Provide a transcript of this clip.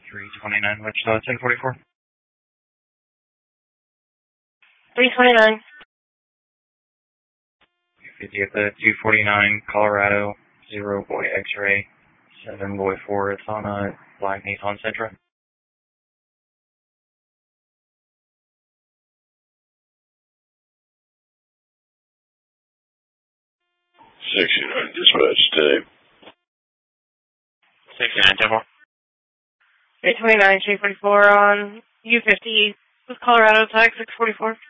329 Wichita 1044. 329. 50 at the 249 Colorado, 0 boy X-ray, 7 boy 4. It's on a black Nissan Sentra. 69 dispatch today. 69 10-4. 329, 344 on U50 with Colorado tag 644.